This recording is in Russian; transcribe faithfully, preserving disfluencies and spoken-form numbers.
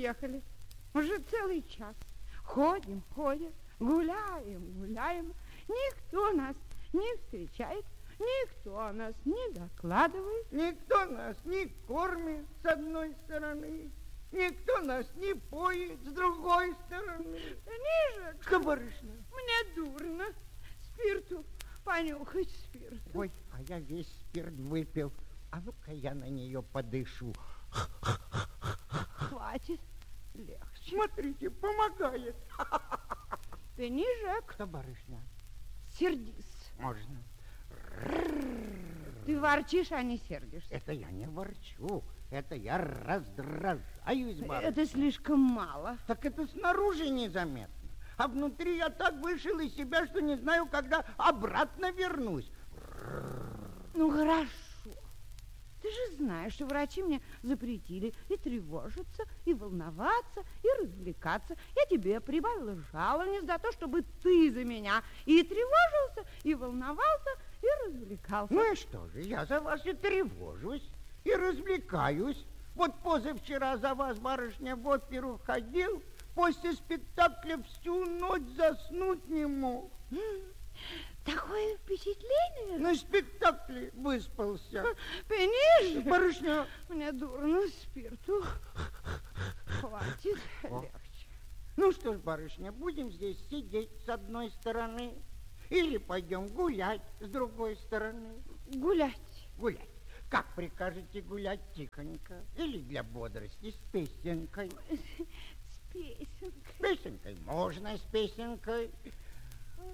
приехали. Уже целый час. Ходим, ходим, гуляем, гуляем. Никто нас не встречает, никто о нас не докладывает. Никто нас не кормит с одной стороны, никто нас не поет с другой стороны. Ниже. Что, барышня? Мне дурно. Спирту. Понюхать спирту. Ой, а я весь спирт выпил. А ну-ка я на нее подышу. Хватит. Легче. Смотрите, помогает. Ты ниже. Кто, барышня? Сердись. Можно. Ты ворчишь, а не сердишься. Это я не ворчу. Это я раздражаюсь, барышня. Это слишком мало. Так это снаружи незаметно. А внутри я так вышел из себя, что не знаю, когда обратно вернусь. Ну, хорошо. Ты же знаешь, что врачи мне запретили и тревожиться, и волноваться, и развлекаться. Я тебе прибавила жалование за то, чтобы ты за меня и тревожился, и волновался, и развлекался. Ну и что же, я за вас и тревожусь, и развлекаюсь. Вот позавчера за вас, барышня, в оперу ходил, после спектакля всю ночь заснуть не мог. Такое впечатление. На спектакле выспался. Пенишь? Барышня. Мне дурно спирту. Хватит. О. Легче. Ну что ж, барышня, будем здесь сидеть с одной стороны или пойдем гулять с другой стороны? Гулять. Гулять. Как прикажете гулять, тихонько? Или для бодрости с песенкой? С песенкой. С песенкой можно, с песенкой.